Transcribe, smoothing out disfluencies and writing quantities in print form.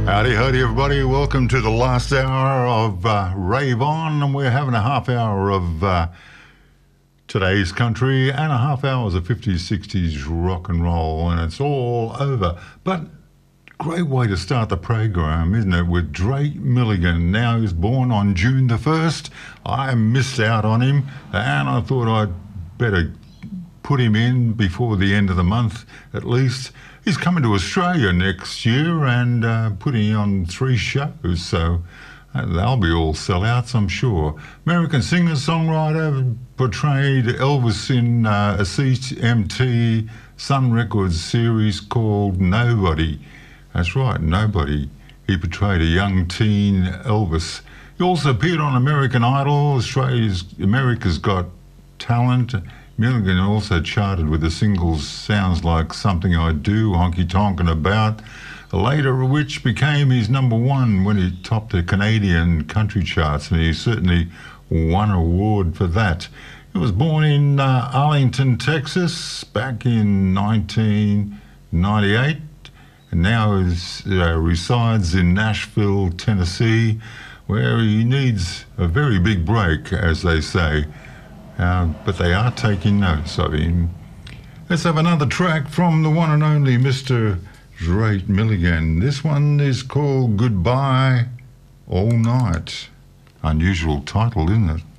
Howdy, howdy, everybody. Welcome to the last hour of Rave On, and we're having a half hour of today's country and a half hours of 50s, 60s rock and roll, and it's all over. But great way to start the program, isn't it, with Drake Milligan. Now, he was born on June the 1st. I missed out on him, and I thought I'd better put him in before the end of the month, at least. He's coming to Australia next year and putting on 3 shows, so they'll be all sellouts, I'm sure. American singer-songwriter, portrayed Elvis in a CMT Sun Records series called Nobody. That's right, Nobody. He portrayed a young teen Elvis. He also appeared on American Idol, America's Got Talent. Milligan also charted with the singles Sounds Like Something I Do, Honky Tonkin' About, later which became his #1 when he topped the Canadian country charts, and he certainly won an award for that. He was born in Arlington, Texas, back in 1998, and now resides in Nashville, Tennessee, where he needs a very big break, as they say. But they are taking notice of him. Let's have another track from the one and only Mr. Drake Milligan. This one is called Goodbye All Night. Unusual title, isn't it?